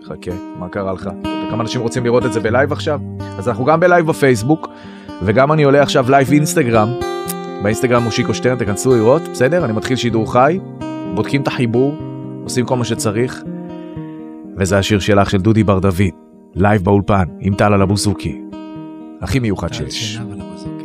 חכה, מה קרה לך? כמה אנשים רוצים לראות את זה בלייב עכשיו? אז אנחנו גם בלייב בפייסבוק, וגם אני עולה עכשיו לייב אינסטגרם, באינסטגרם מושיקו שטרן, תכנסו לראות, בסדר? אני מתחיל שידור חי, בודקים את החיבור, עושים כל מה שצריך, וזה השיר שלך של דודי בר דוד, לייב באולפן, עם טל על הבוסוקי, הכי מיוחד שיש.